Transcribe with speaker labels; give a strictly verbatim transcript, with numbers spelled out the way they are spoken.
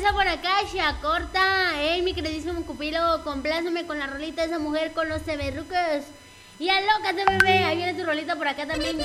Speaker 1: empieza por acá, Shia Corta. Ey, mi queridísimo Cupilo, compláceme con la rolita de esa mujer con los ceberrucos. Y alócate, bebé. Ahí viene tu rolita por acá también.